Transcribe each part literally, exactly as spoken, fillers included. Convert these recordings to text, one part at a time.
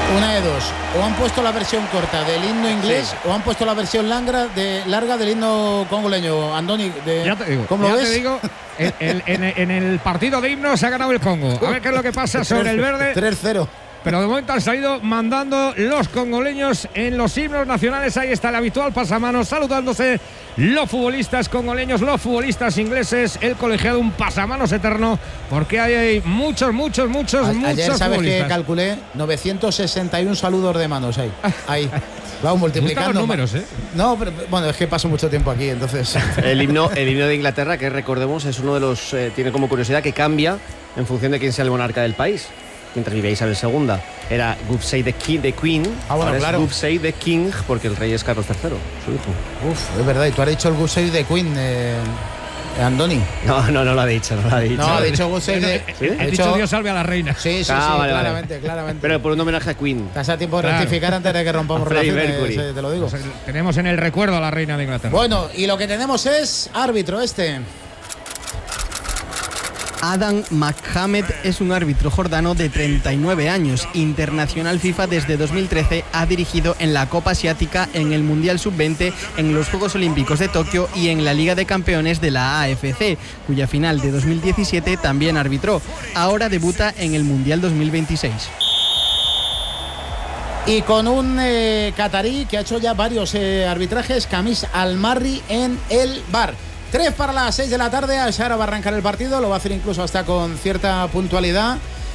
Una de dos, o han puesto la versión corta del himno inglés, sí, o han puesto la versión larga, de, larga del himno congoleño. Andoni, de, ya te digo, ¿cómo ya lo ves? te digo, el, el, en, en el partido de himno se ha ganado el Congo. A ver qué es lo que pasa sobre el verde. tres cero. Pero de momento han salido mandando los congoleños en los himnos nacionales. Ahí está el habitual pasamanos, saludándose los futbolistas congoleños, los futbolistas ingleses, el colegiado, un pasamanos eterno, porque hay muchos, muchos, muchos, A, muchos ayer, ¿sabes futbolistas. que calculé? novecientos sesenta y uno saludos de manos ahí. Ahí. Vamos multiplicando. Los números, ¿eh? No, pero bueno, es que paso mucho tiempo aquí, entonces. El himno, el himno de Inglaterra, que recordemos, es uno de los. Eh, tiene como curiosidad que cambia en función de quién sea el monarca del país. Mientras vivía Isabel segunda, era God Save the King, the Queen. Ah, bueno, ahora claro. es God Save the King, porque el rey es Carlos tercero, su hijo. Uf, es verdad. Y tú has dicho el God Save the Queen, eh, Andoni. No, no, no lo ha dicho, no lo ha dicho. No, ha dicho God Save the. ¿Sí? He dicho Dios salve a la reina. Sí, sí, ah, sí, vale, claramente, vale. claramente. Pero por un homenaje a Queen. Estás a tiempo de Claro. rectificar antes de que rompamos relaciones, eh, te lo digo. Pues tenemos en el recuerdo a la reina de Inglaterra. Bueno, y lo que tenemos es árbitro este. Adam McHamed es un árbitro jordano de treinta y nueve años, internacional FIFA desde dos mil trece, ha dirigido en la Copa Asiática, en el Mundial sub veinte, en los Juegos Olímpicos de Tokio y en la Liga de Campeones de la A F C, cuya final de dos mil diecisiete también arbitró. Ahora debuta en el Mundial dos mil veintiséis. Y con un eh, catarí que ha hecho ya varios eh, arbitrajes, Kamis Al-Marri en el V A R. Tres para las seis de la tarde, ahora va a arrancar el partido, lo va a hacer incluso hasta con cierta puntualidad.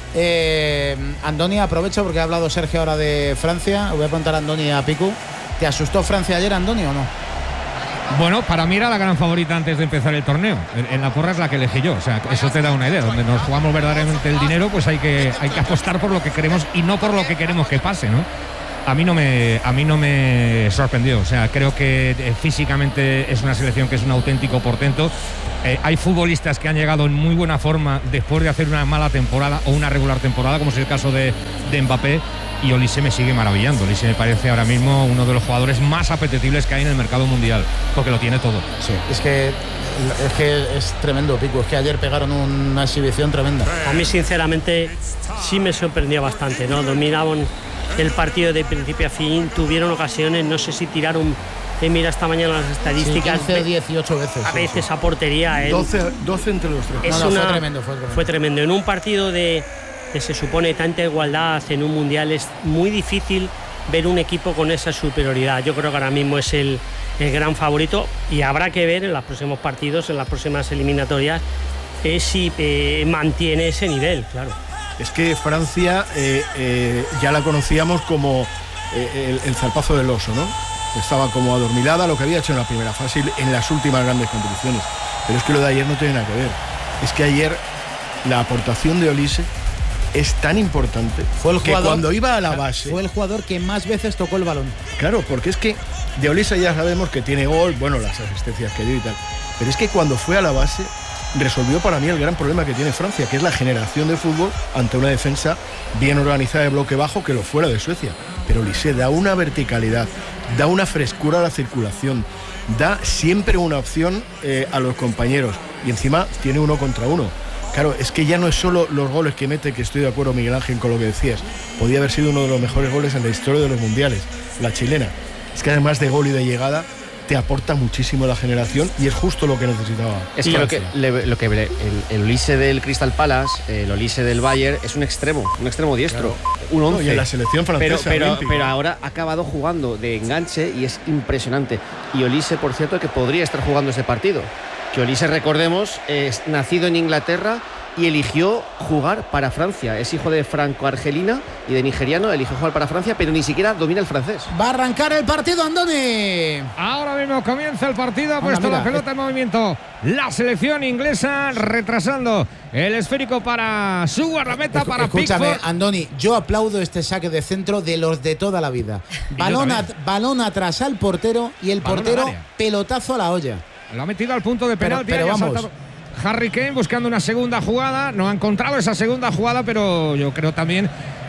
Eh, Andoni, aprovecho porque ha hablado Sergio ahora de Francia. Voy a preguntar a Andoni y a Picu. ¿Te asustó Francia ayer, Andoni, o no? Bueno, para mí era la gran favorita antes de empezar el torneo. En, en la porra es la que elegí yo. O sea, eso te da una idea. Donde nos jugamos verdaderamente el dinero, pues hay que, hay que apostar por lo que queremos y no por lo que queremos que pase, ¿no? A mí no me, a mí no me sorprendió. O sea, creo que eh, físicamente es una selección que es un auténtico portento. Eh, hay futbolistas que han llegado en muy buena forma después de hacer una mala temporada o una regular temporada, como es el caso de, de Mbappé. Y Olise me sigue maravillando. Olise me parece ahora mismo uno de los jugadores más apetecibles que hay en el mercado mundial, porque lo tiene todo. Sí, es que es, que es tremendo, Pico. Es que ayer pegaron una exhibición tremenda. A mí, sinceramente, sí me sorprendió bastante, ¿no? Dominaban el partido de principio a fin, tuvieron ocasiones, no sé si tiraron, he mirado esta mañana las estadísticas, sí, quince o dieciocho veces. A sí, veces sí. a portería. ¿eh? doce, doce entre los tres. Es no, no, una, fue tremendo, fue tremendo. Fue tremendo. En un partido de que se supone tanta igualdad en un mundial es muy difícil ver un equipo con esa superioridad. Yo creo que ahora mismo es el, el gran favorito y habrá que ver en los próximos partidos, en las próximas eliminatorias, eh, si eh, mantiene ese nivel, claro. Es que Francia eh, eh, ya la conocíamos como eh, el, el zarpazo del oso, ¿no? Estaba como adormilada, lo que había hecho en la primera fase y en las últimas grandes competiciones. Pero es que lo de ayer no tiene nada que ver. Es que ayer la aportación de Olise es tan importante. Fue el que jugador, cuando iba a la base... Fue el jugador que más veces tocó el balón. Claro, porque es que de Olise ya sabemos que tiene gol, bueno, las asistencias que dio y tal. Pero es que cuando fue a la base resolvió para mí el gran problema que tiene Francia, que es la generación de fútbol ante una defensa bien organizada de bloque bajo que lo fuera de Suecia. Pero Olise da una verticalidad, da una frescura a la circulación, da siempre una opción eh, a los compañeros y encima tiene uno contra uno. Claro, es que ya no es solo los goles que mete, que estoy de acuerdo, Miguel Ángel, con lo que decías. Podía haber sido uno de los mejores goles en la historia de los mundiales, la chilena. Es que además de gol y de llegada, te aporta muchísimo la generación y es justo lo que necesitaba. Es que lo que, le, lo que el, el Olise del Crystal Palace, el Olise del Bayern, es un extremo, un extremo diestro, claro. Un once. No, y en la selección francesa. Pero, pero, pero ahora ha acabado jugando de enganche y es impresionante. Y Olise, por cierto, que podría estar jugando ese partido. Que Olise, recordemos, es nacido en Inglaterra y eligió jugar para Francia. Es hijo de franco-argelina y de nigeriano, eligió jugar para Francia, pero ni siquiera domina el francés. Va a arrancar el partido, Andoni. Ahora mismo comienza el partido, ha puesto la pelota en movimiento. La selección inglesa retrasando el esférico para su guardameta, Escu- para Escúchame, Pickford. Andoni, yo aplaudo este saque de centro de los de toda la vida. Balón, at- balón atrás al portero y el Balón portero al área. pelotazo a la olla. Lo ha metido al punto de penalti. Pero, pero haya vamos. saltado Harry Kane buscando una segunda jugada. No ha encontrado esa segunda jugada, pero yo creo también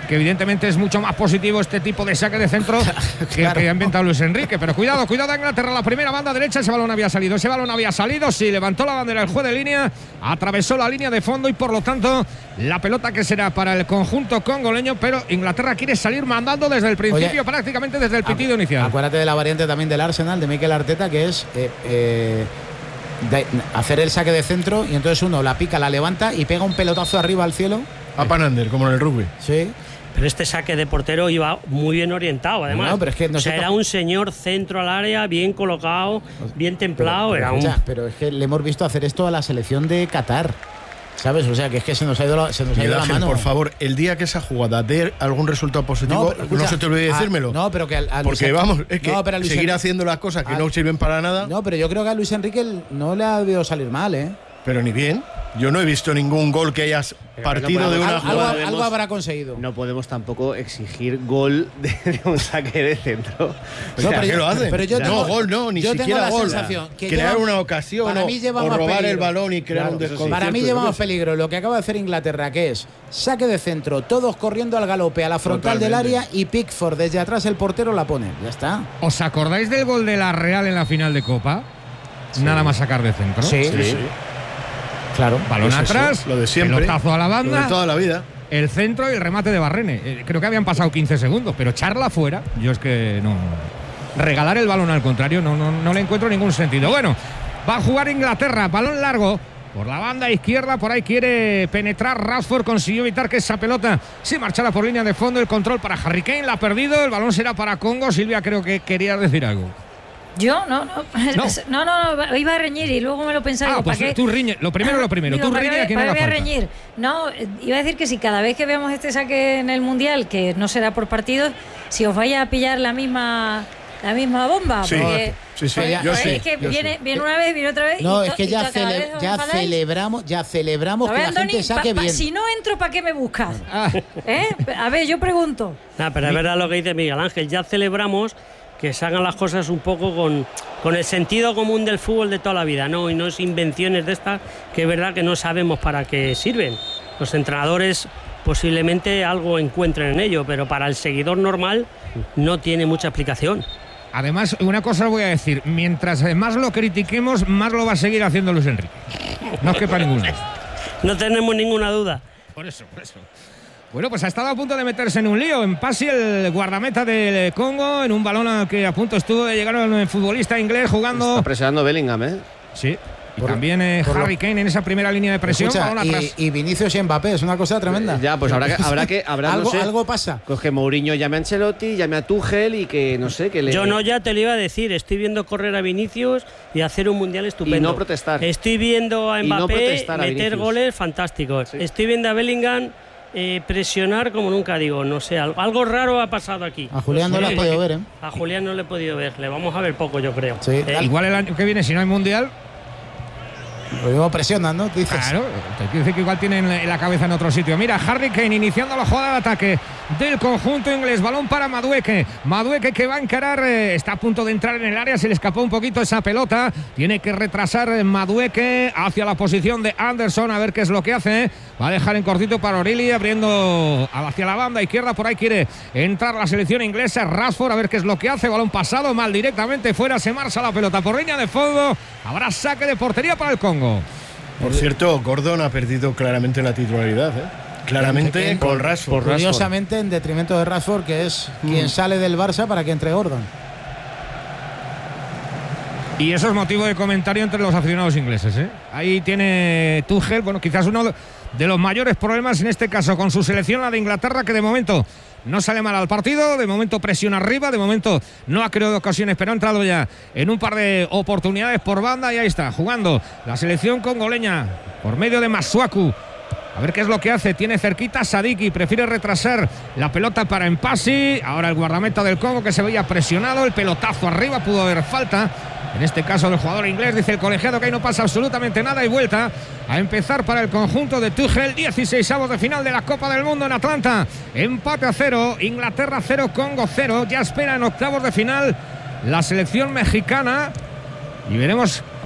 que evidentemente es mucho más positivo este tipo de saque de centro que el que ha inventado Luis Enrique. Pero cuidado, cuidado a Inglaterra, la primera banda derecha, ese balón había salido, ese balón había salido, sí, levantó la bandera el juez de línea, atravesó la línea de fondo y por lo tanto la pelota que será para el conjunto congoleño, pero Inglaterra quiere salir mandando desde el principio, Oye, prácticamente desde el pitido inicial. Acuérdate de la variante también del Arsenal, de Mikel Arteta, que es eh, eh, de hacer el saque de centro y entonces uno la pica, la levanta y pega un pelotazo arriba al cielo. A Panander, como en el rugby. Sí. Pero este saque de portero iba muy bien orientado, además. No, pero es que no o sea, era un señor centro al área, bien colocado, bien templado. Pero, pero, era un... pero es que le hemos visto hacer esto a la selección de Qatar, ¿sabes? O sea, que es que se nos ha ido la, se nos ha ido la Ángel, mano. por favor, el día que esa jugada dé algún resultado positivo, no, escucha, no se te olvide decírmelo. A, no, pero que al, a Porque Luis, vamos, es que no, pero seguir Enrique, haciendo las cosas que a, no sirven para nada. No, pero yo creo que a Luis Enrique no le ha debido salir mal, ¿eh? Pero ni bien. Yo no he visto ningún gol que hayas partido no de una algo, jugada. Algo, algo habrá conseguido. No podemos tampoco exigir gol de, de un saque de centro. O sea, no, pero ¿qué lo hacen? Pero yo tengo, no, gol no, ni yo siquiera tengo la gol. Sensación que crear lleva, una ocasión para o, mí lleva o más robar peligro. el balón y crear Claro, un desconcierto. Para mí lleva más peligro lo que acaba de hacer Inglaterra, que es saque de centro, todos corriendo al galope a la frontal Totalmente. del área y Pickford desde atrás el portero la pone. Ya está. ¿Os acordáis del gol de la Real en la final de Copa? Sí. Nada más sacar de centro. Sí, sí. sí. Claro. Balón pues atrás, eso, lo de siempre, pelotazo a la banda, lo de toda la vida. El centro y el remate de Barrene. Eh, creo que habían pasado quince segundos, pero echarla fuera, yo es que no. Regalar el balón al contrario, no, no, no le encuentro ningún sentido. Bueno, va a jugar Inglaterra, balón largo. Por la banda izquierda, por ahí quiere penetrar Rashford, consiguió evitar que esa pelota se marchara por línea de fondo. El control para Harry Kane, la ha perdido, el balón será para Congo. Silvia, creo que querías decir algo. Yo no, no, no, no, no, iba a reñir y luego me lo pensaba. Ah, digo, pues ¿para tú riñe, lo primero, lo primero, digo, tú riñe a quien haga falta. Reñir. No, iba a decir que si cada vez que veamos este saque en el Mundial, que no será por partidos, si os vaya a pillar la misma la misma bomba. Sí, porque, sí, sí, pues, yo pues sí. Es que yo viene, sí. viene una vez, viene otra vez. No, y es que ya, cele ya celebramos, ya celebramos que la Andoni, gente saque pa, pa, bien. Si no entro, ¿para qué me buscas? Ah. ¿Eh? A ver, yo pregunto. Nah, pero es verdad lo que dice Miguel Ángel, ya celebramos que se hagan las cosas un poco con, con el sentido común del fútbol de toda la vida, ¿no? Y no es invenciones de estas que es verdad que no sabemos para qué sirven. Los entrenadores posiblemente algo encuentren en ello, pero para el seguidor normal no tiene mucha explicación. Además, una cosa os voy a decir, mientras más lo critiquemos, más lo va a seguir haciendo Luis Enrique. No os quepa ninguna. No tenemos ninguna duda. Por eso, por eso. Bueno, pues ha estado a punto de meterse en un lío. En Pasi, el guardameta del Congo, en un balón al que a punto estuvo de llegar un futbolista inglés jugando. Está presionando Bellingham, ¿eh? Sí. Y por, también eh, Harry Kane en esa primera línea de presión. Escucha, balón atrás. Y, y Vinicius y Mbappé, es una cosa tremenda. Ya, pues habrá que. Habrá que habrá, algo, no sé, algo pasa. Pues que Mourinho llame a Ancelotti, llame a Tuchel y que no sé, que le. Yo no, ya te lo iba a decir. Estoy viendo correr a Vinicius y hacer un mundial estupendo. Y no protestar. Estoy viendo a Mbappé no a meter goles fantásticos. Sí. Estoy viendo a Bellingham. Eh, presionar como nunca, digo, no sé, algo, algo raro ha pasado aquí. A Julián no, no le he podido ver, ¿eh? A Julián no le he podido ver, le vamos a ver poco, yo creo. Sí. Eh, Igual el año que viene, si no hay mundial. Lo mismo presionan, ¿no? Dices. Claro, te quiere decir que igual tienen la cabeza en otro sitio. Mira, Harry Kane iniciando la jugada de ataque del conjunto inglés. Balón para Madueke. Madueke que va a encarar, eh, está a punto de entrar en el área. Se le escapó un poquito esa pelota. Tiene que retrasar Madueke hacia la posición de Anderson. A ver qué es lo que hace. Va a dejar en cortito para O'Reilly, abriendo hacia la banda izquierda. Por ahí quiere entrar la selección inglesa. Rashford, a ver qué es lo que hace. Balón pasado mal directamente fuera. Se marcha la pelota por línea de fondo. Habrá saque de portería para el Congo. Por cierto, Gordon ha perdido claramente la titularidad, ¿eh? Claramente con Rashford. Curiosamente en detrimento de Rashford, que es mm. quien sale del Barça para que entre Gordon. Y eso es motivo de comentario entre los aficionados ingleses, ¿eh? Ahí tiene Tuchel, bueno, quizás uno de los mayores problemas en este caso con su selección, la de Inglaterra, que de momento no sale mal al partido, de momento presiona arriba, de momento no ha creado ocasiones, pero ha entrado ya en un par de oportunidades por banda y ahí está, jugando la selección congoleña por medio de Masuaku. A ver qué es lo que hace, tiene cerquita Sadiki, prefiere retrasar la pelota para Mpasi. Ahora el guardameta del Congo que se veía presionado, el pelotazo arriba, pudo haber falta. En este caso del jugador inglés, dice el colegiado que ahí no pasa absolutamente nada y vuelta a empezar para el conjunto de Tuchel. dieciseisavos de final de la Copa del Mundo en Atlanta. Empate a cero, Inglaterra cero, Congo cero. Ya espera en octavos de final la selección mexicana. Y veremos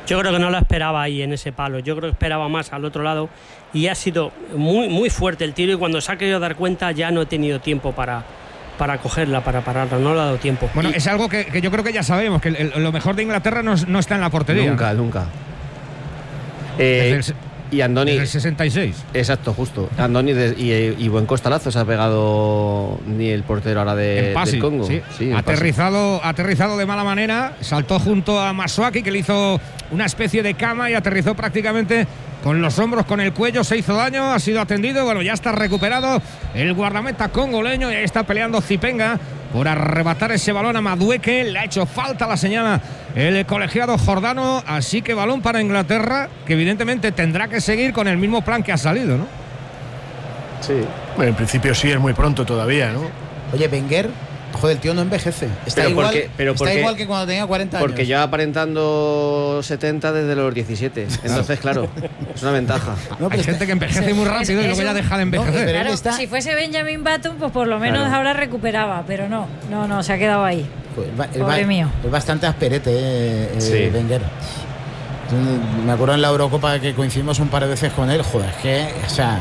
Yo creo que no lo esperaba ahí en ese palo, yo creo que esperaba más al otro lado y ha sido muy, muy fuerte el tiro y cuando se ha querido dar cuenta ya no he tenido tiempo para, para cogerla, para pararla, no le ha dado tiempo. Bueno, y, es algo que, que yo creo que ya sabemos, que el, el, lo mejor de Inglaterra no, no está en la portería. Nunca, nunca. Eh, Desde el, y Andoni. desde el sesenta y seis. Exacto, justo. Andoni de, y, y buen costalazo se ha pegado ni el portero ahora de, en Pasi, del Congo. Sí. Sí, aterrizado, aterrizado de mala manera, saltó junto a Masuaki, que le hizo una especie de cama y aterrizó prácticamente con los hombros, con el cuello, se hizo daño, ha sido atendido, bueno, ya está recuperado el guardameta congoleño y ahí está peleando Zipenga por arrebatar ese balón a Madueke. Le ha hecho falta, la señala el colegiado jordano, así que balón para Inglaterra, que evidentemente tendrá que seguir con el mismo plan que ha salido, ¿no? Sí. Bueno, en principio sí, es muy pronto todavía, ¿no? Oye, Wenger, joder, el tío no envejece. Está, Pero igual, porque- pero está porque- igual que cuando tenía cuarenta años. Porque ya aparentando setenta desde los diecisiete. Entonces, claro, es una ventaja. No, pero Hay está- gente que envejece muy rápido y luego ya deja de envejecer. pero él Claro, está- si fuese Benjamin Button, pues por lo menos Claro. ahora recuperaba, pero no, no, no, se ha quedado ahí. Pues, va- es Pobre ba- mío. Es bastante asperete, eh, eh, Sí. Wenger. Me acuerdo en la Eurocopa que coincidimos un par de veces con él. Joder, es que, o sea,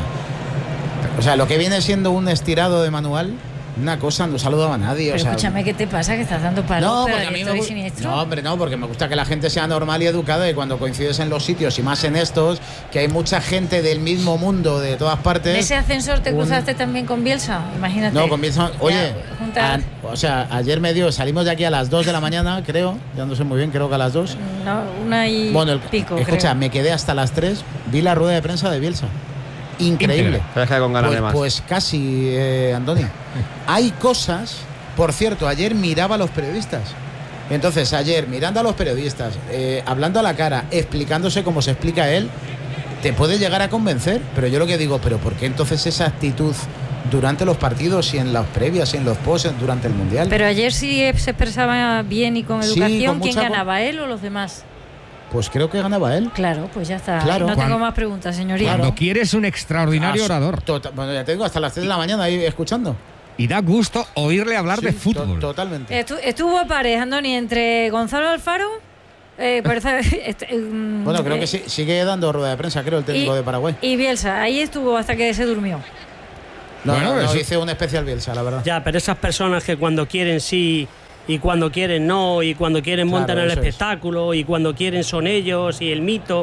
o sea, lo que viene siendo un estirado de manual, una cosa, no saludaba a nadie. Pero o sea, escúchame, ¿qué te pasa? Que estás dando palos, no, pero porque a mí me diestro y gu- siniestro. no, hombre, no, porque me gusta que la gente sea normal y educada y cuando coincides en los sitios y más en estos, que hay mucha gente del mismo mundo de todas partes. ¿En ese ascensor te un- cruzaste también con Bielsa? Imagínate. No, comienza. Oye, Ya, juntar- a- o sea, ayer me dio, salimos de aquí a las dos de la mañana, creo, ya no sé muy bien, creo que a las dos. No, una y Bueno, el- pico, escucha, creo. me quedé hasta las tres, vi la rueda de prensa de Bielsa. Increíble. Increíble. Te has quedado con ganas Pues, de más. pues casi, eh, Antonio. Hay cosas, por cierto, ayer miraba a los periodistas. Entonces, ayer mirando a los periodistas, eh, hablando a la cara, explicándose cómo se explica él, te puede llegar a convencer. Pero yo lo que digo, ¿pero por qué entonces esa actitud durante los partidos y en las previas y en los posts durante el Mundial? Pero ayer sí se expresaba bien y con Sí, educación. con ¿Quién mucha- ganaba, él o los demás? Pues creo que ganaba él. Claro, pues ya está. Claro. No tengo Cuando- más preguntas, señoría. Cuando quieres un extraordinario Ah, orador. tota- bueno, ya te digo, hasta las tres de la mañana ahí escuchando. Y da gusto oírle hablar de Sí, to- fútbol. Totalmente. Estu- estuvo a pares, Andoni, entre Gonzalo Alfaro. Eh, parece- este, mm, Bueno, creo eh, que sí- sigue dando rueda de prensa, creo, el técnico y- de Paraguay. Y Bielsa, ahí estuvo hasta que se durmió. No, Bueno, no, no, eso- hice un especial Bielsa, la verdad. Ya, pero esas personas que cuando quieren sí y cuando quieren no, y cuando quieren Claro, montan el eso es. espectáculo, y cuando quieren son ellos, y el mito.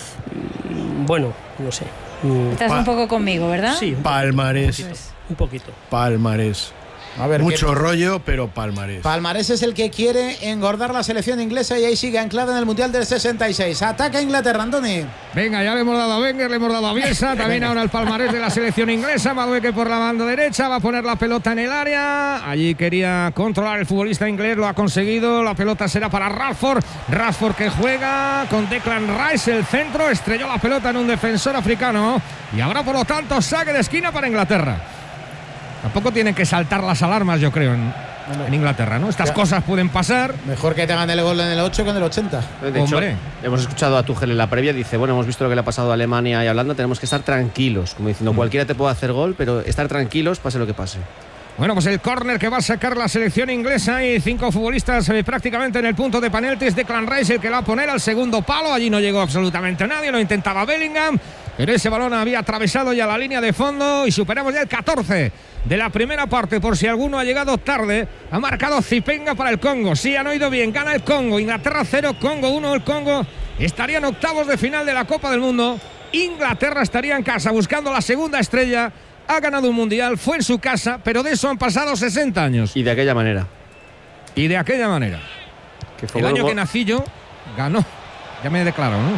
Mm, Bueno, no sé. Mm, Estás Pa- un poco conmigo, ¿verdad? Sí, Palmarés. un poquito. Palmarés. A ver, Mucho ¿qué- rollo, pero palmarés. Palmarés es el que quiere engordar la selección inglesa y ahí sigue anclada en el Mundial del sesenta y seis. Ataca Inglaterra, Andoni. Venga, ya le hemos dado a Wenger, le hemos dado a Bielsa, también ahora el palmarés de la selección inglesa. Madueke por la banda derecha, va a poner la pelota en el área. Allí quería controlar el futbolista inglés, lo ha conseguido. La pelota será para Rashford. Rashford que juega con Declan Rice, el centro, estrelló la pelota en un defensor africano. Y habrá por lo tanto saque de esquina para Inglaterra. Tampoco tienen que saltar las alarmas, yo creo, en, en Inglaterra, ¿no? Estas Ya. cosas pueden pasar. Mejor que te hagan el gol en el ocho que en el ochenta. De hecho, Hombre. hemos escuchado a Tuchel en la previa, dice, bueno, hemos visto lo que le ha pasado a Alemania y a Holanda, tenemos que estar tranquilos, como diciendo, cualquiera te puede hacer gol, pero estar tranquilos, pase lo que pase. Bueno, pues el córner que va a sacar la selección inglesa y cinco futbolistas eh, prácticamente en el punto de penaltis. Declan Rice el que la va a poner al segundo palo. Allí no llegó absolutamente nadie, lo intentaba Bellingham, pero ese balón había atravesado ya la línea de fondo y superamos ya el catorce de la primera parte. Por si alguno ha llegado tarde, ha marcado Zipenga para el Congo. Sí, han oído bien, gana el Congo. Inglaterra cero, Congo uno. El Congo estaría en octavos de final de la Copa del Mundo. Inglaterra estaría en casa buscando la segunda estrella. Ha ganado un mundial, fue en su casa, pero de eso han pasado sesenta años. Y de aquella manera. Y de aquella manera. Que fue El año gol- que nací yo, ganó. Ya me declaro, ¿no?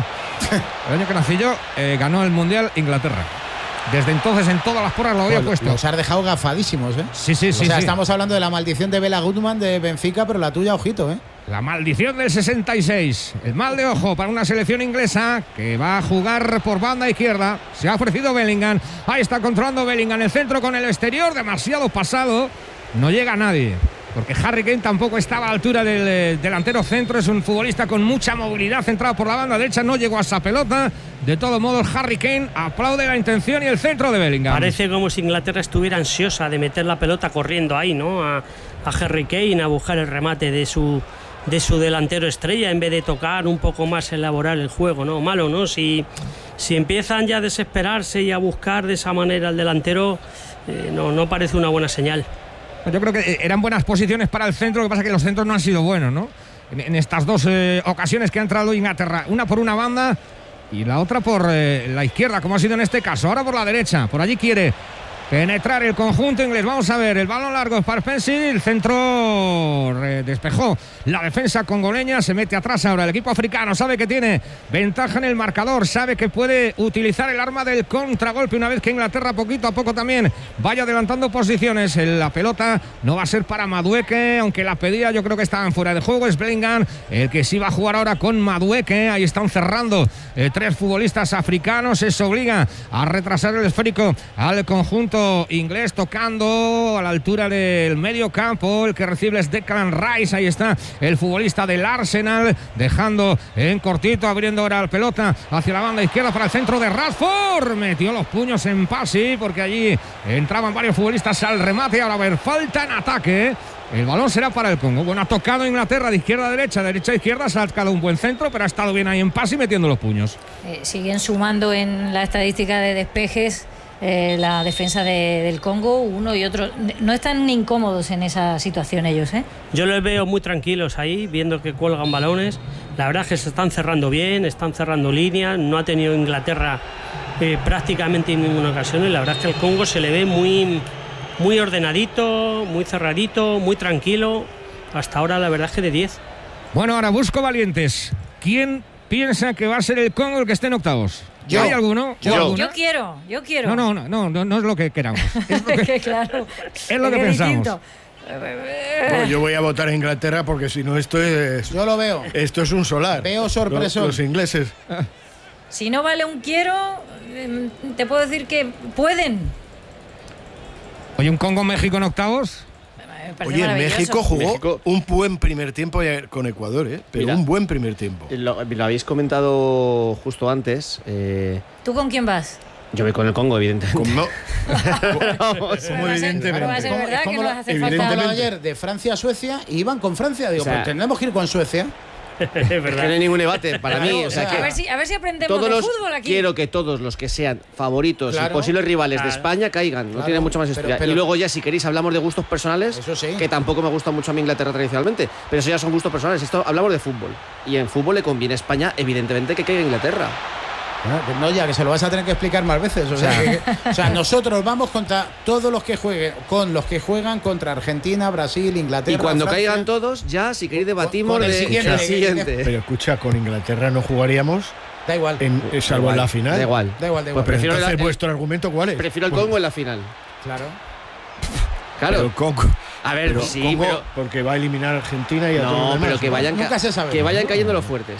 El año que nací yo, eh, ganó el mundial Inglaterra. Desde entonces en todas las porras lo había Bueno, puesto. Los has dejado gafadísimos, ¿eh? Sí, sí, sí. o sea, sí. estamos hablando de la maldición de Bela Goodman de Benfica, pero la tuya, ojito, ¿eh? La maldición del sesenta y seis. El mal de ojo para una selección inglesa que va a jugar por banda izquierda. Se ha ofrecido Bellingham. Ahí está controlando Bellingham el centro con el exterior. Demasiado pasado. No llega nadie. Porque Harry Kane tampoco estaba a la altura del eh, delantero centro. Es un futbolista con mucha movilidad centrado por la banda derecha. No llegó a esa pelota. De todos modos, Harry Kane aplaude la intención y el centro de Bellingham. Parece como si Inglaterra estuviera ansiosa de meter la pelota corriendo ahí, ¿no? A, a Harry Kane a buscar el remate de su de su delantero estrella en vez de tocar un poco más, elaborar el juego, ¿no? Malo, ¿no? Si, si empiezan ya a desesperarse y a buscar de esa manera al delantero, eh, no, no parece una buena señal. Yo creo que eran buenas posiciones para el centro, lo que pasa es que los centros no han sido buenos, ¿no? En, en estas dos eh, ocasiones que ha entrado Inglaterra, una por una banda y la otra por eh, la izquierda, como ha sido en este caso. Ahora por la derecha, por allí quiere penetrar el conjunto inglés. Vamos a ver, el balón largo es para Spencer, el centro despejó la defensa congoleña, se mete atrás ahora el equipo africano, sabe que tiene ventaja en el marcador, sabe que puede utilizar el arma del contragolpe una vez que Inglaterra poquito a poco también vaya adelantando posiciones. La pelota no va a ser para Madueke, aunque la pedía, yo creo que estaban fuera de juego. Es Bellingham el que sí va a jugar ahora con Madueke, ahí están cerrando eh, tres futbolistas africanos, eso obliga a retrasar el esférico al conjunto inglés, tocando a la altura del medio campo. El que recibe es Declan Rice, ahí está el futbolista del Arsenal, dejando en cortito, abriendo ahora la pelota hacia la banda izquierda para el centro de Rashford, metió los puños en pase porque allí entraban varios futbolistas al remate. Ahora a ver, falta en ataque. El balón será para el Congo. Bueno, ha tocado Inglaterra de izquierda a derecha, de derecha a izquierda, se ha sacado un buen centro, pero ha estado bien ahí en pase y metiendo los puños. Eh, siguen sumando en la estadística de despejes eh, la defensa de, del Congo, uno y otro. No están incómodos en esa situación ellos, ¿eh? Yo los veo muy tranquilos ahí, viendo que cuelgan balones. La verdad es que se están cerrando bien, están cerrando líneas. No ha tenido Inglaterra eh, prácticamente en ninguna ocasión, y la verdad es que el Congo se le ve muy, muy ordenadito, muy cerradito, muy tranquilo. Hasta ahora la verdad es que de diez. Bueno, ahora busco valientes. ¿Quién piensa que va a ser el Congo el que esté en octavos? Yo. ¿Hay alguno? Yo, ¿Alguna? yo quiero, yo quiero. No, no, no, no, no, no es lo que queramos. Es lo que, que claro, es lo que es pensamos. distinto. Bueno, yo voy a votar a Inglaterra porque si no esto es... Yo lo veo. Esto es un solar. Veo sorpresón. Los, los ingleses. Si no vale un quiero, eh, te puedo decir que pueden. Oye, ¿un Congo-México en octavos? Me parece Oye, maravilloso. México jugó México- un buen primer tiempo con Ecuador, ¿eh? Pero Mira. un buen primer tiempo. Lo, lo habéis comentado justo antes. eh, ¿Tú con quién vas? yo voy con el Congo, evidentemente. Como, Vamos. como va a ser- evidentemente. va a ser ¿Cómo- verdad es que como nos la- hace como falta- lo de ayer de Francia a Suecia y iban con Francia. Digo, O sea, pues tendremos que ir con Suecia. Es Es que verdad. no hay ningún debate para Claro, mí. O sea, o sea, que A ver si, a ver si aprendemos todos de los, fútbol aquí. quiero que todos los que sean favoritos Claro. y posibles rivales Claro. de España caigan. No Claro. tiene mucha más Pero- historia. pero- y luego ya, si queréis, hablamos de gustos personales, Eso sí. que tampoco me gusta mucho a mí Inglaterra tradicionalmente. Pero eso ya son gustos personales. Esto hablamos de fútbol. Y en fútbol le conviene a España, evidentemente, que caiga Inglaterra. Ah, que no, ya que se lo vas a tener que explicar más veces. O sea, que- o sea, nosotros vamos contra todos los que jueguen, con los que juegan contra Argentina, Brasil, Inglaterra. Y cuando Francia. caigan todos, ya, si queréis, debatimos con el de siguiente. el siguiente. Pero escucha, con Inglaterra no jugaríamos, Da igual. en, eh, salvo igual, en la final. Da igual. Da igual, da igual. Pues prefiero Entonces, la- ¿vuestro argumento cuál es? Prefiero el Pues- Congo en la final. Claro. Claro. Pero Congo, A ver, pero sí, Congo, pero. porque va a eliminar a Argentina y a todos los No, demás. pero que ¿no? vayan, ca- Nunca se sabe. que vayan cayendo los fuertes.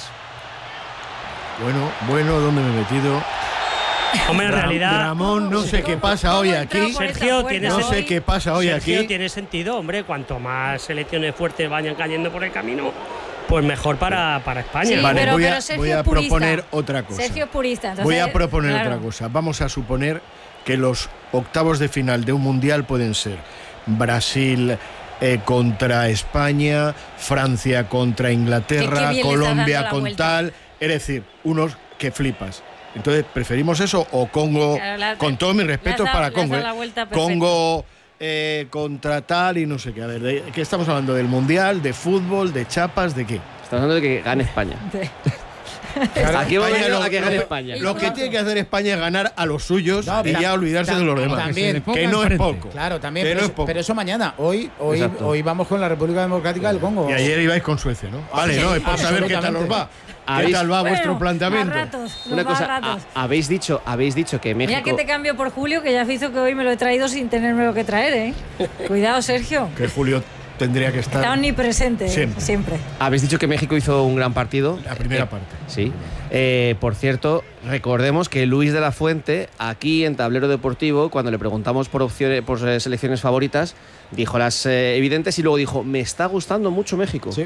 Bueno, bueno, ¿dónde me he metido? Hombre, en Ram- realidad, Ramón, no sé qué pasa hoy ¿Cómo entra aquí. por esta Sergio, puerta tienes- No sé hoy? qué pasa hoy Sergio, aquí. tiene sentido, hombre. Cuanto más selecciones fuertes vayan cayendo por el camino, pues mejor para, para España. Sí, Vale, pero- voy, pero a, Sergio voy a es purista. proponer otra cosa. Sergio es purista. entonces, Voy a proponer claro. otra cosa. Vamos a suponer que los octavos de final de un mundial pueden ser Brasil eh, contra España, Francia contra Qué- Inglaterra, qué bien le estás Colombia dando la con vuelta. tal. Es decir, unos que flipas. Entonces, ¿preferimos eso o Congo? Claro, la- con todos mis le has respetos dado- para le has Congo. dado ¿eh? la vuelta perfecta. Congo eh, contra tal y no sé qué. A ver, ¿de qué estamos hablando? ¿Del mundial? ¿De fútbol? ¿De chapas? ¿De qué? Estamos hablando de que gane España. Claro. Aquí hemos España venido lo- a que gane lo- España. Lo que tiene que hacer España es ganar a los suyos No, y tam- ya olvidarse tam- de los demás. también. Que no es poco. Claro, también. Que Pero, no eso, es poco. pero eso mañana. Hoy, hoy, Exacto. hoy vamos con la República Democrática del Congo. Y ayer ibais con Suecia, ¿no? Vale, no, es por saber qué tal os va. ¿Qué Habéis- tal va vuestro Bueno, planteamiento? a ratos, nos Una va a cosa, ratos. ha- habéis dicho, habéis dicho que Mira México. que te cambio por Julio, que ya has visto que hoy me lo he traído sin tenerme lo que traer, ¿eh? Cuidado, Sergio. Que Julio tendría que Está estar omnipresente, ¿eh? Siempre. siempre. Habéis dicho que México hizo un gran partido. la primera Eh, parte. Sí. Eh, por cierto, recordemos que Luis de la Fuente, aquí en Tablero Deportivo, cuando le preguntamos por opciones, por eh, selecciones favoritas, dijo las eh, evidentes y luego dijo: me está gustando mucho México. Sí.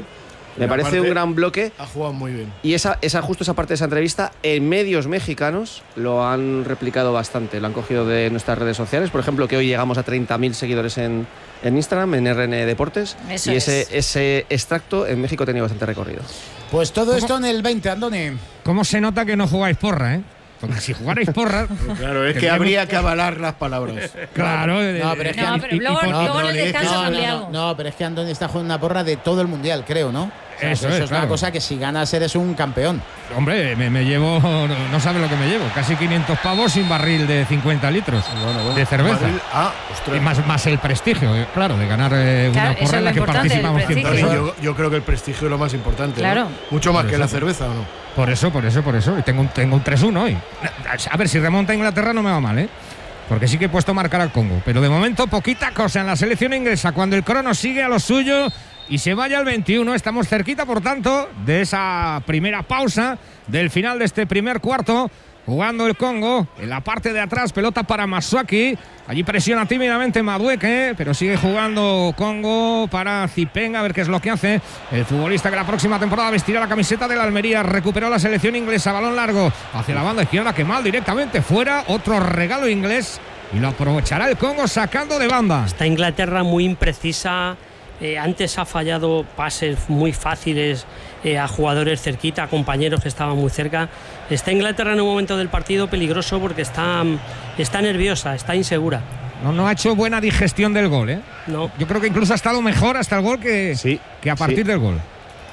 Me parece aparte, un gran bloque. Ha jugado muy bien. Y esa, esa, justo esa parte de esa entrevista, en medios mexicanos lo han replicado bastante. Lo han cogido de nuestras redes sociales. Por ejemplo, que hoy llegamos a treinta mil seguidores en, en Instagram, en R N Deportes. Eso y ese, es. ese extracto en México ha tenido bastante recorrido. Pues todo esto en el veinte, Andoni. ¿Cómo se nota que no jugáis porra, eh? Porque si jugarais porra. Claro, es que tendríamos- habría que avalar las palabras. Claro, No, pero es que- No, pero luego, por- luego en el no, descanso No, nos no, liamos. no, no, pero es que Andoni está jugando una porra de todo el mundial, creo, ¿no? O sea, Eso que es, es una claro. cosa que si ganas eres un campeón. Hombre, me, me llevo, no, no sabes lo que me llevo, casi quinientos pavos sin barril de cincuenta litros de cerveza. Barril- ah, Y ostras. más, más el prestigio, eh, claro, de ganar eh, Claro, una eso porra es en la lo que importante, participamos el cien Claro, personas. yo, yo creo que el prestigio es lo más importante. Claro. ¿no? Mucho más Por que la eso. cerveza, ¿o no? Por eso, por eso, por eso. Y tengo un, tengo un tres uno hoy. A ver, si remonta a Inglaterra no me va mal, ¿eh? Porque sí que he puesto a marcar al Congo. Pero de momento, poquita cosa en la selección inglesa. Cuando el crono sigue a lo suyo y se vaya al veintiuno, estamos cerquita, por tanto, de esa primera pausa, del final de este primer cuarto. Jugando el Congo en la parte de atrás, pelota para Masuaki. Allí presiona tímidamente Madueke, pero sigue jugando Congo para Zipenga, a ver qué es lo que hace. El futbolista que la próxima temporada vestirá la camiseta de la Almería. Recuperó la selección inglesa, balón largo hacia la banda izquierda, que mal directamente fuera. Otro regalo inglés y lo aprovechará el Congo sacando de banda. Está Inglaterra muy imprecisa. Eh, antes ha fallado pases muy fáciles eh, a jugadores cerquita, a compañeros que estaban muy cerca. Está Inglaterra en un momento del partido peligroso porque está, está nerviosa, está insegura. No, no ha hecho buena digestión del gol, ¿eh? No. Yo creo que incluso ha estado mejor hasta el gol que, Sí, que a partir sí. del gol.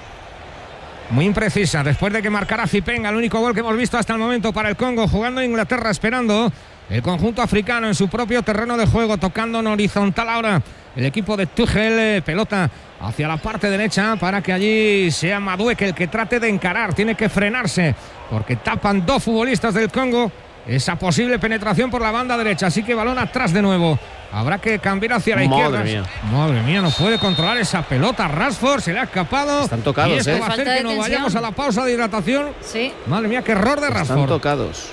Muy imprecisa, después de que marcara Zipenga, el único gol que hemos visto hasta el momento para el Congo, jugando Inglaterra, esperando el conjunto africano en su propio terreno de juego, tocando en horizontal ahora el equipo de Tuchel, eh, pelota hacia la parte derecha para que allí sea Madueke el que trate de encarar, tiene que frenarse porque tapan dos futbolistas del Congo esa posible penetración por la banda derecha, así que balón atrás de nuevo. Habrá que cambiar hacia la Madre izquierda. mía. Madre mía, no puede controlar esa pelota. Rashford se le ha escapado. Están tocados, y esto ¿eh? va a hacer Falta de que nos tensión. vayamos a la pausa de hidratación. Sí, Madre mía, qué error de Están Rashford. tocados.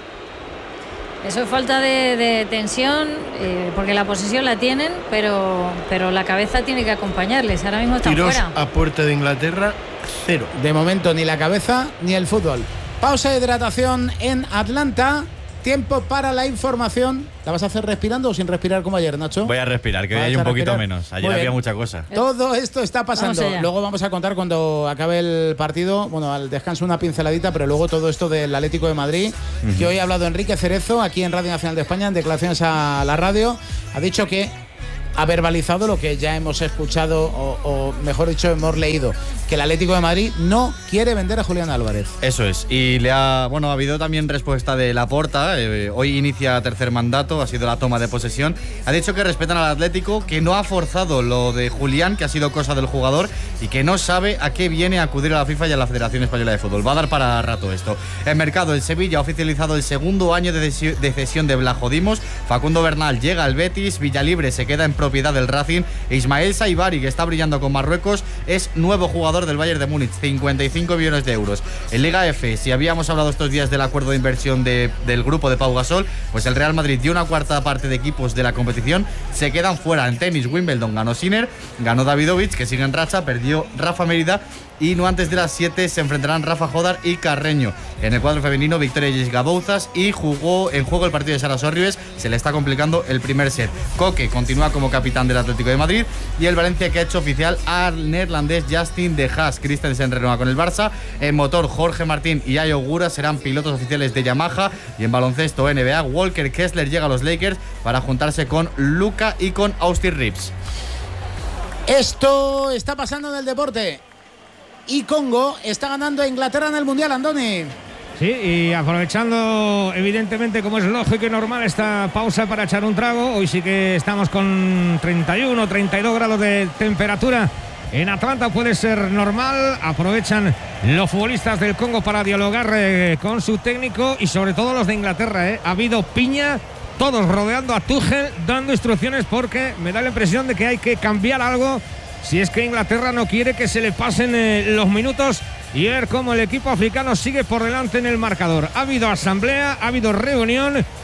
eso es falta de, de tensión, eh, porque la posesión la tienen, pero, pero la cabeza tiene que acompañarles. Ahora mismo están Tiros fuera. a puerta de Inglaterra, cero. De momento ni la cabeza ni el fútbol. Pausa de hidratación en Atlanta. Tiempo para la información. ¿La vas a hacer respirando o sin respirar como ayer, Nacho? Voy a respirar, que hoy Vas hay a un poquito respirar. menos. Ayer Muy había bien. mucha cosa. Todo esto está pasando. Vamos allá. Luego vamos a contar cuando acabe el partido. Bueno, al descanso una pinceladita, pero luego todo esto del Atlético de Madrid, que hoy ha hablado Enrique Cerezo aquí en Radio Nacional de España, en declaraciones a la radio. Ha dicho que ha verbalizado lo que ya hemos escuchado, o, o mejor dicho, hemos leído, que el Atlético de Madrid no quiere vender a Julián Álvarez. Eso es. Y le ha, bueno, ha habido también respuesta de Laporta. Eh, hoy inicia tercer mandato, ha sido la toma de posesión. Ha dicho que respetan al Atlético, que no ha forzado lo de Julián, que ha sido cosa del jugador, y que no sabe a qué viene a acudir a la FIFA y a la Federación Española de Fútbol. Va a dar para rato esto. En mercado, el Sevilla ha oficializado el segundo año de cesi- de cesión de Blajo-Dimos. Facundo Bernal llega al Betis, Villalibre se queda en propiedad del Racing. E Ismael Saibari, que está brillando con Marruecos, es nuevo jugador del Bayern de Múnich, cincuenta y cinco millones de euros. En Liga F, si habíamos hablado estos días del acuerdo de inversión de, del grupo de Pau Gasol, pues el Real Madrid y una cuarta parte de equipos de la competición se quedan fuera. En tenis, Wimbledon ganó Sinner, ganó Davidovich, que sigue en racha, perdió Rafa Mérida, y no antes de las siete se enfrentarán Rafa Jodar y Carreño. En el cuadro femenino, Victoria Jessica Bouzas, y jugó en juego el partido de Sara Sorribes. Se le está complicando el primer set. Coque continúa como capitán del Atlético de Madrid, y el Valencia, que ha hecho oficial al neerlandés Justin de Haas. Christensen renueva con el Barça. En motor, Jorge Martín y Ayo Gura serán pilotos oficiales de Yamaha. Y en baloncesto N B A, Walker Kessler llega a los Lakers para juntarse con Luka y con Austin Reeves. Esto está pasando en el deporte. Y Congo está ganando a Inglaterra en el Mundial, Andoni. Sí, y aprovechando evidentemente, como es lógico y normal, esta pausa para echar un trago. Hoy sí que estamos con treinta y uno, treinta y dos grados de temperatura. En Atlanta puede ser normal. Aprovechan los futbolistas del Congo para dialogar eh, con su técnico, y sobre todo los de Inglaterra. Eh. Ha habido piña, todos rodeando a Tuchel, dando instrucciones, porque me da la impresión de que hay que cambiar algo si es que Inglaterra no quiere que se le pasen eh, los minutos, y ver cómo el equipo africano sigue por delante en el marcador. Ha habido asamblea, ha habido reunión,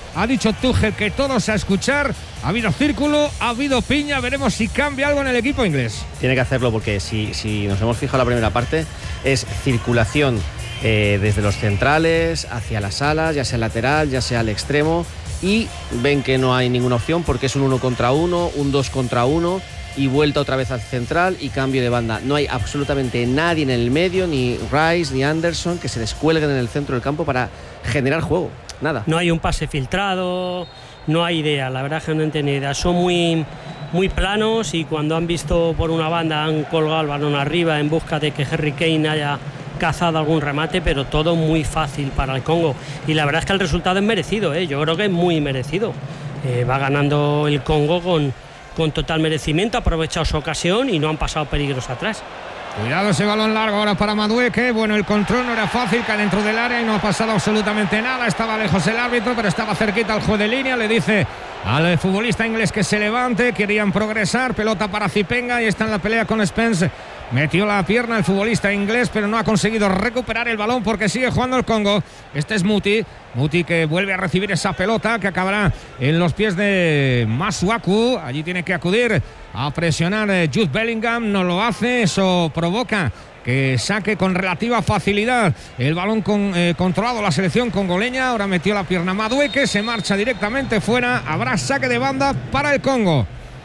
Ha dicho Tuchel que todos a escuchar. Ha habido círculo, ha habido piña. Veremos si cambia algo en el equipo inglés. Tiene que hacerlo porque si, si nos hemos fijado en la primera parte, es circulación eh, desde los centrales hacia las alas, ya sea el lateral, ya sea el extremo, y ven que no hay ninguna opción porque es un uno contra uno, un dos contra uno y vuelta otra vez al central y cambio de banda. No hay absolutamente nadie en el medio, ni Rice ni Anderson, que se descuelguen en el centro del campo para generar juego. Nada. No hay un pase filtrado, no hay idea, la verdad es que no han tenido idea. Son muy, muy planos y cuando han visto por una banda han colgado el balón arriba en busca de que Harry Kane haya cazado algún remate, pero todo muy fácil para el Congo. Y la verdad es que el resultado es merecido, ¿eh? Yo creo que es muy merecido. Eh, va ganando el Congo con, con total merecimiento, ha aprovechado su ocasión y no han pasado peligros atrás. Cuidado ese balón largo ahora para Madueke. Bueno, el control no era fácil, cae dentro del área y no ha pasado absolutamente nada. Estaba lejos el árbitro, pero estaba cerquita al juez de línea. Le dice al futbolista inglés que se levante. Querían progresar, pelota para Zipenga y está en la pelea con Spence. Metió la pierna el futbolista inglés, pero no ha conseguido recuperar el balón porque sigue jugando el Congo. Este es Muti. Muti que vuelve a recibir esa pelota que acabará en los pies de Masuaku. Allí tiene que acudir a presionar Jude Bellingham. No lo hace. Eso provoca que saque con relativa facilidad el balón con, eh, controlado la selección congoleña. Ahora metió la pierna Madueke. Se marcha directamente fuera. Habrá saque de banda para el Congo.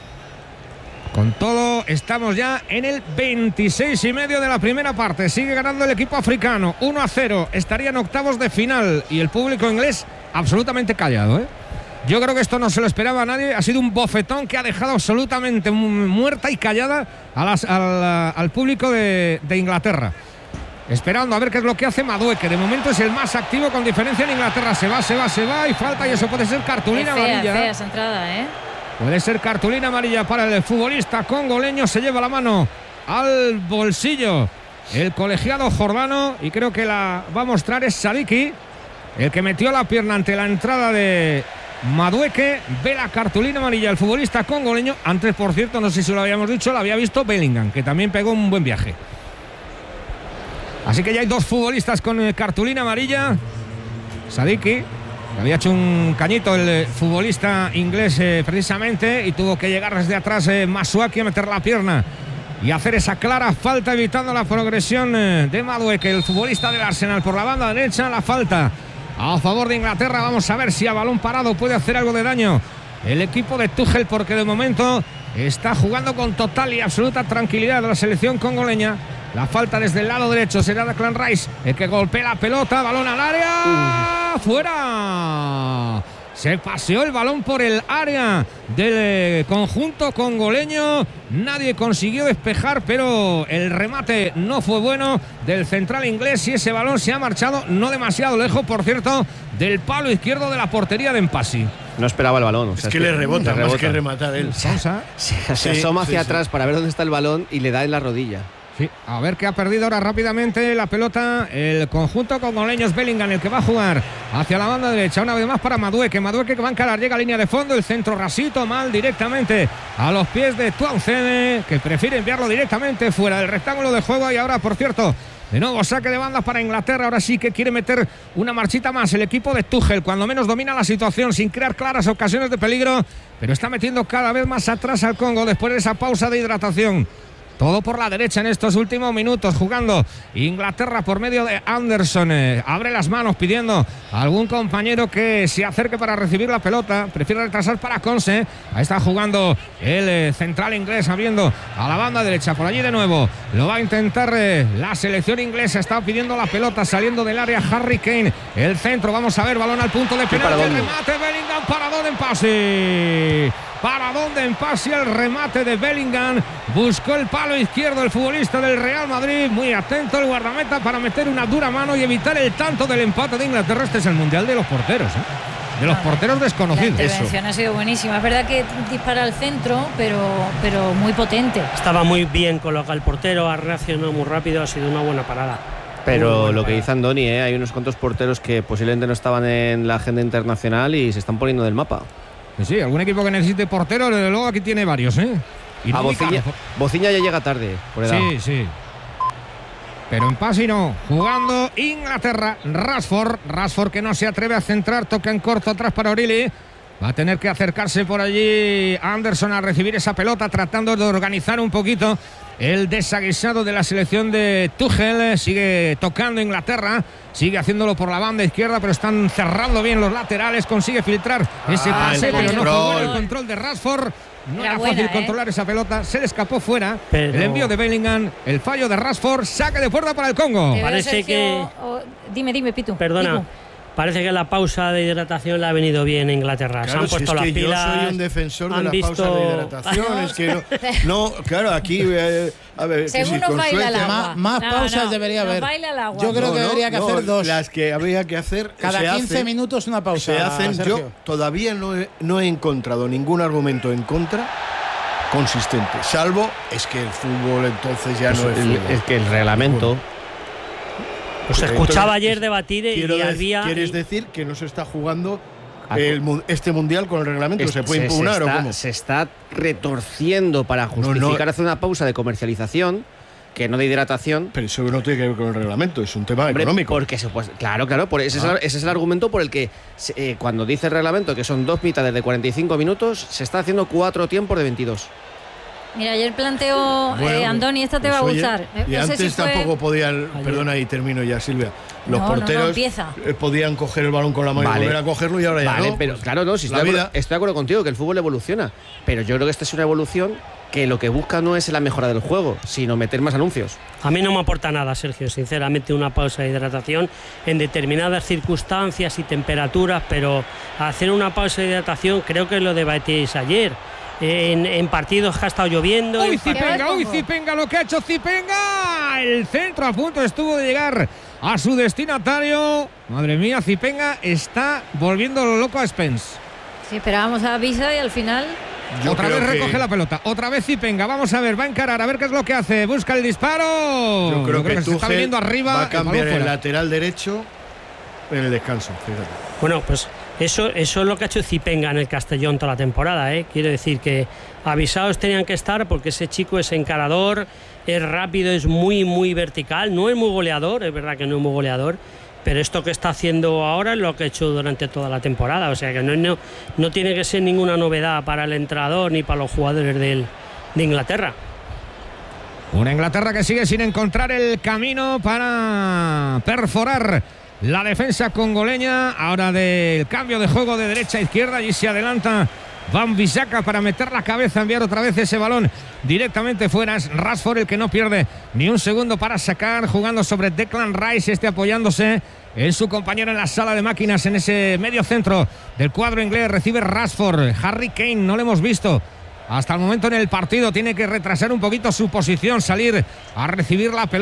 Con todo, estamos ya en el veintiséis y medio de la primera parte. Sigue ganando el equipo africano, uno a cero. Estaría en octavos de final y el público inglés absolutamente callado, ¿eh? Yo creo que esto no se lo esperaba a nadie. Ha sido un bofetón que ha dejado absolutamente muerta y callada a las, al, al público de, de Inglaterra. Esperando a ver qué es lo que hace Madueke. De momento es el más activo con diferencia en Inglaterra. Se va, se va, se va y falta y eso puede ser cartulina fea, amarilla. Fea esa entrada, ¿eh? Puede ser cartulina amarilla para el futbolista congoleño. Se lleva la mano al bolsillo el colegiado jordano y creo que la va a mostrar es Sadiki, el que metió la pierna ante la entrada de Madueke. Ve la cartulina amarilla el futbolista congoleño. Antes, por cierto, no sé si lo habíamos dicho, lo había visto Bellingham, que también pegó un buen viaje. Así que ya hay dos futbolistas con cartulina amarilla. Sadiki, había hecho un cañito el futbolista inglés eh, precisamente y tuvo que llegar desde atrás eh, Masuaki a meter la pierna y hacer esa clara falta evitando la progresión eh, de Madueke, el futbolista del Arsenal por la banda derecha. La falta a favor de Inglaterra. Vamos a ver si a balón parado puede hacer algo de daño el equipo de Tuchel, porque de momento está jugando con total y absoluta tranquilidad la selección congoleña. La falta desde el lado derecho será Declan Rice, el que golpea la pelota, balón al área, uh. fuera. Se paseó el balón por el área del conjunto congoleño. Nadie consiguió despejar, pero el remate no fue bueno del central inglés y ese balón se ha marchado no demasiado lejos, por cierto, del palo izquierdo de la portería de Mpasi. No esperaba el balón. O sea, es que, es que le rebota, le rebota más que rematar él. Se, se, se, se asoma sí, hacia sí, atrás sí. para ver dónde está el balón y le da en la rodilla. Sí, a ver qué ha perdido ahora rápidamente la pelota el conjunto congoleño. Es Bellingham el que va a jugar hacia la banda derecha, una vez más para Madueke. Madueke que va a encarar, llega a línea de fondo, el centro rasito, mal directamente a los pies de Townsend, que prefiere enviarlo directamente fuera del rectángulo de juego. Y ahora, por cierto, de nuevo saque de banda para Inglaterra. Ahora sí que quiere meter una marchita más el equipo de Tuchel, cuando menos domina la situación sin crear claras ocasiones de peligro, pero está metiendo cada vez más atrás al Congo después de esa pausa de hidratación. Todo por la derecha en estos últimos minutos jugando Inglaterra por medio de Anderson. Eh, abre las manos pidiendo a algún compañero que se acerque para recibir la pelota. Prefiere retrasar para Conse. Ahí está jugando el eh, central inglés abriendo a la banda derecha. Por allí de nuevo lo va a intentar eh, la selección inglesa. Está pidiendo la pelota saliendo del área Harry Kane. El centro, vamos a ver, balón al punto de penalti. El remate Bellingham, paradón en pase. Paradón de Mpasi, el remate de Bellingham. Buscó el palo izquierdo el futbolista del Real Madrid. Muy atento el guardameta para meter una dura mano y evitar el tanto del empate de Inglaterra. Este es el mundial de los porteros, ¿eh? De los porteros desconocidos. La intervención Eso. ha sido buenísima. Es verdad que dispara al centro, pero, pero muy potente. Estaba muy bien colocado el portero, ha reaccionado muy rápido, ha sido una buena parada. Pero lo que dice Andoni, ¿eh? hay unos cuantos porteros que posiblemente no estaban en la agenda internacional y se están poniendo del mapa. Sí, algún equipo que necesite portero, desde luego aquí tiene varios, ¿eh? Y a no Bociña, Bociña ya llega tarde, por edad. Sí, sí. pero en pase no. Jugando Inglaterra. Rashford. Rashford que no se atreve a centrar. Toca en corto atrás para O'Reilly. Va a tener que acercarse por allí Anderson a recibir esa pelota, tratando de organizar un poquito el desaguisado de la selección de Tuchel. Sigue tocando Inglaterra, sigue haciéndolo por la banda izquierda, pero están cerrando bien los laterales. Consigue filtrar ese ah, pase, pero no fue bueno el control. control de Rashford. No era, Era fácil buena, controlar ¿eh? esa pelota, se le escapó fuera. Pero... El envío de Bellingham, el fallo de Rashford, saque de puerta para el Congo. Te veo, Parece Sergio, que- o- dime, dime, Pitu. Perdona, Pitu. parece que la pausa de hidratación le ha venido bien a Inglaterra. Se Claro, han si puesto es las que pilas. yo soy un defensor de han las visto... pausas de hidratación. Es que no, no, claro, aquí eh, a ver, que Según si nos con baila el Suecia- agua. Más, más No, pausas no, debería nos haber. baila el agua. Yo creo No, que no, debería que no, hacer dos. Las que habría que hacer Cada se quince hacen, minutos una pausa. se hacen. Sergio. Yo todavía no he, no he encontrado ningún argumento en contra consistente, salvo es que el fútbol entonces ya Pues no es el- fútbol. es que el reglamento. Pues Porque escuchaba entonces, ayer debatir y Quiero dec- había... ¿Quieres y- decir que no se está jugando Ah, el mu- este mundial con el reglamento? Es- ¿Se puede impugnar está, o cómo? se está retorciendo para no. justificar hacer una pausa de comercialización, que no de hidratación. Pero eso no tiene que ver con el reglamento, es un tema Hombre, económico. Porque se, pues, claro, claro, por ese, es el, ese es el argumento por el que se- eh, cuando dice el reglamento que son dos mitades de cuarenta y cinco minutos, se está haciendo cuatro tiempos de veintidós. Mira, ayer planteo, Bueno, eh, Andoni, esta te pues va a oye, gustar. Eh, Y no sé antes si fue- tampoco podían, Ayer. perdona y termino ya, Silvia. Los No, no, no, porteros empieza. eh, podían coger el balón con la mano Vale. y volver a cogerlo y ahora ya Vale, no. pero Pues, claro, no, si la estoy, de vida. acuerdo, estoy de acuerdo contigo que el fútbol evoluciona, pero yo creo que esta es una evolución que lo que busca no es la mejora del juego, sino meter más anuncios. A mí no me aporta nada, Sergio, sinceramente, una pausa de hidratación en determinadas circunstancias y temperaturas, pero hacer una pausa de hidratación creo que lo debatíais ayer. En, en partidos que ha estado lloviendo. Uy, en par- Zipenga, uy, Zipenga, lo que ha hecho Zipenga. El centro a punto estuvo de llegar a su destinatario. Madre mía, Zipenga está volviendo loco a Spence. Sí, esperábamos a Visa y al final. Yo Otra creo vez que- recoge la pelota, otra vez Zipenga, vamos a ver, va a encarar, a ver qué es lo que hace, busca el disparo. Yo creo que, se está Tuchel viniendo arriba, va a el balón cambiar el, fuera. lateral derecho en el descanso. Fíjate. Bueno, pues eso, eso es lo que ha hecho Zipenga en el Castellón toda la temporada, ¿eh? Quiero decir que avisados tenían que estar porque ese chico es encarador, es rápido, es muy, muy vertical, no es muy goleador, es verdad que no es muy goleador, pero esto que está haciendo ahora es lo que ha hecho durante toda la temporada, o sea que no, no, no tiene que ser ninguna novedad para el entrenador ni para los jugadores del, de Inglaterra. Una Inglaterra que sigue sin encontrar el camino para perforar la defensa congoleña. Ahora del cambio de juego de derecha a izquierda, allí se adelanta Van Bissaka para meter la cabeza, enviar otra vez ese balón directamente fuera. Es Rashford el que no pierde ni un segundo para sacar, jugando sobre Declan Rice, este apoyándose en su compañero en la sala de máquinas en ese medio centro del cuadro inglés. Recibe Rashford, Harry Kane no lo hemos visto hasta el momento en el partido, tiene que retrasar un poquito su posición, salir a recibir la pelota.